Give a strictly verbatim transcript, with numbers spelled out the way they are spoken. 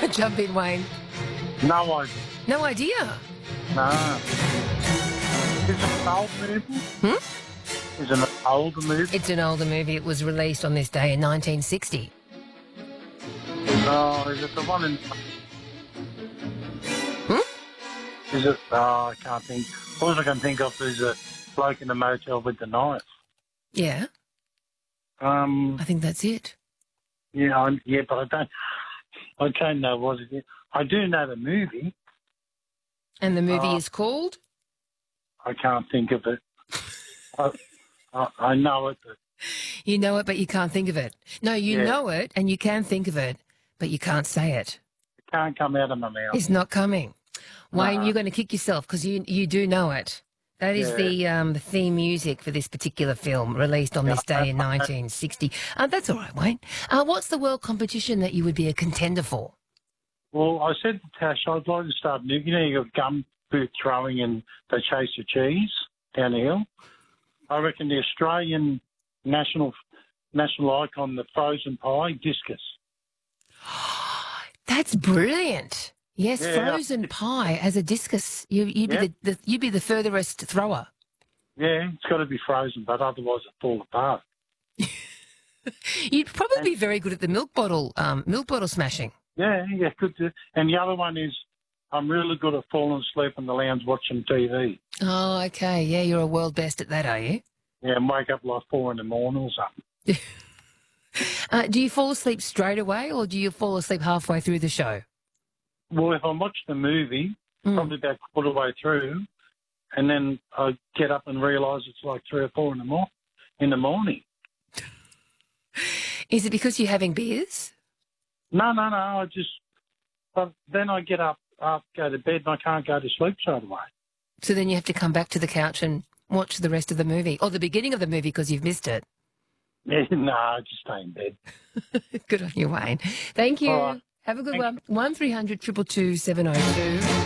Jump in, Wayne. No idea. No idea. No. Is it an old movie? Hmm? Is it an older movie? It's an older movie. It was released on this day in nineteen sixty. Oh, is it the one in... Hmm? Is it... Oh, I can't think. All I can think of is a bloke in the motel with the knife. Yeah, Um, I think that's it. yeah, I, yeah, but I don't... I don't know what it is. I do know the movie. And the movie Uh, is called? I can't think of it. I, I, I know it, but... You know it, but you can't think of it. No, you Yeah. know it and you can think of it, but you can't say it. It can't come out of my mouth. It's not coming. Wayne, No. you're going to kick yourself because you you do know it. That is Yeah. the um, the theme music for this particular film, released on Yeah, this day in I- I- nineteen sixty. Uh, that's all right, Wayne. Uh, what's the world competition that you would be a contender for? Well, I said to Tash, I'd like to start new. You know, you got gum boot throwing and they chase the cheese down the hill. I reckon the Australian national national icon, the frozen pie, discus. That's brilliant. Yes, Yeah. frozen pie as a discus. You, you'd, be Yeah. the, the, you'd be the furthest thrower. Yeah, it's got to be frozen, but otherwise it fall apart. You'd probably be very good at the milk bottle um, milk bottle smashing. Yeah, yeah, good. To, and the other one is I'm really good at falling asleep in the lounge watching T V. Oh, okay. Yeah, you're a world best at that, are you? Yeah, and wake up like four in the morning or something. Uh, do you fall asleep straight away or do you fall asleep halfway through the show? Well, if I watch the movie, Mm. probably about quarter way through, and then I get up and realise it's like three or four in the, mor- in the morning. Is it because you're having beers? No, no, no. I just, but then I get up, up, go to bed, and I can't go to sleep straight away. So then you have to come back to the couch and watch the rest of the movie or the beginning of the movie because you've missed it. Yeah, no, I just stay in bed. Good on you, Wayne. Thank you. All right. Have a good Thank one. One three hundred two two two seven oh two.